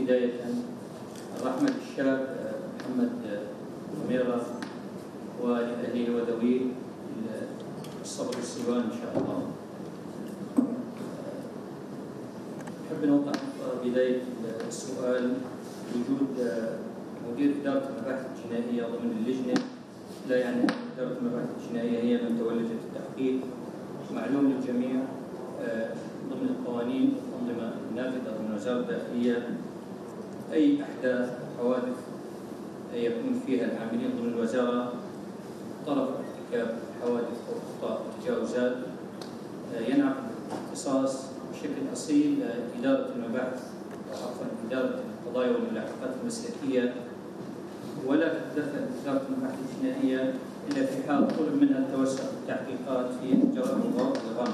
بداية الرحمة للشاب محمد أميرة ولأهله وذويه الصبر والسلوان إن شاء الله. أحب نوضح بداية السؤال وجود مدير إدارة المباحث الجنائية ضمن اللجنة، لا يعني أن إدارة المباحث الجنائية هي من تولجت التحقيق. معلوم للجميع ضمن القوانين والأنظمة النافذة ضمن وزارة الداخلية أي أحداث حوادث يكون فيها العاملين ضمن الوزارة طرف ارتكاب حوادث أو أخطاء وتجاوزات ينعقد اختصاص بشكل أصيل إدارة المباحث أو عفوا إدارة القضايا والملاحقات المسلكية، ولا تتدخل إدارة المباحث الجنائية إلا في حال طلب منها التوسع في التحقيقات في جرائم الغامضة.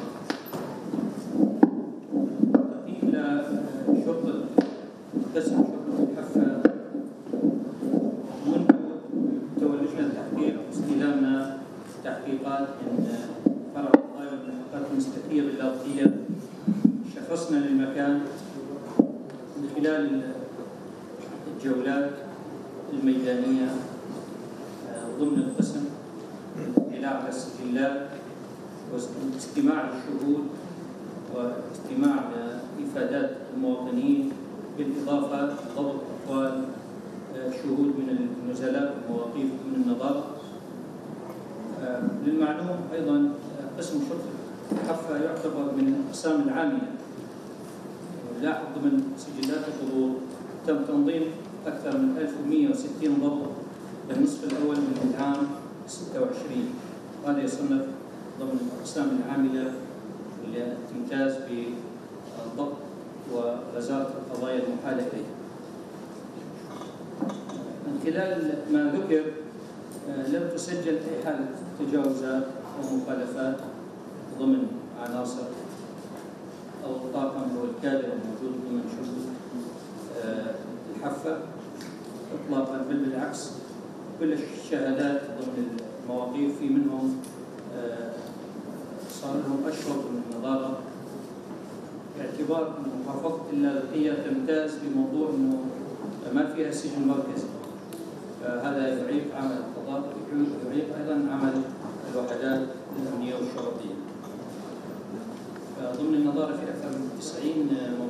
إلى شرطة قسم شرطة الحفة منذ تولجنا التحقيق واستلامنا تحقيقات من فرع القضايا والملاحقات المسلكية باللاذقية، شخصنا للمكان من خلال الجولات الميدانية ضمن القسم، الاطلاع على السجلات واستماع للشهود واستماع لإفادات المواطنين، بالإضافة لضبط أقوال شهود من النزلاء والمواقيف من النظارة. للمعلوم أيضا قسم شرطة الحفة يعتبر من الأقسام العاملة، لاحظ ضمن سجلات الحضور تم تنظيم أكثر من 1160 ضبط بالنصف الأول من العام 26، وهذا يصنف ضمن الأقسام العاملة اللي تمتاز بالضبط ووزارة القضايا المحالة إليها. من خلال ما ذكر لم تسجل أي حالة تجاوزات أو مخالفات ضمن عناصر أو الطاقم أو الكادر الموجود ضمن شرطة الحفة إطلاقا، بل بالعكس كل الشهادات ضمن المواقيف في منهم صار لهم أشهر من النظارة، باعتبار أن محافظة اللاذقية تمتاز بموضوع أنه ما فيها سجن مركزي، فهذا يعيق عمل القضاء ويعيق أيضا عمل الوحدات الأمنية والشرطية. ضمن النظارة في أكثر من 90